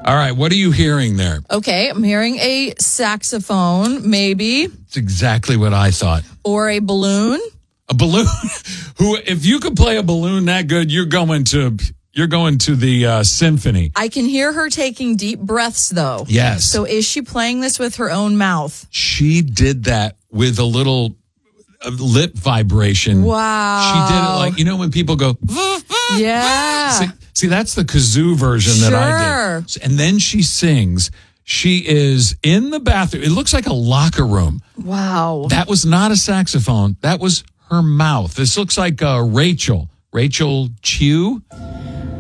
All right, what are you hearing there? Okay, I'm hearing a saxophone, maybe. It's exactly what I thought. Or a balloon. A balloon. If you could play a balloon that good, you're going to the symphony. I can hear her taking deep breaths, though. Yes. So is she playing this with her own mouth? She did that with a little lip vibration. Wow. She did it like, when people go, yeah. See, that's the kazoo version that I did. And then she sings. She is in the bathroom. It looks like a locker room. Wow. That was not a saxophone. That was her mouth. This looks like Rachel Chew.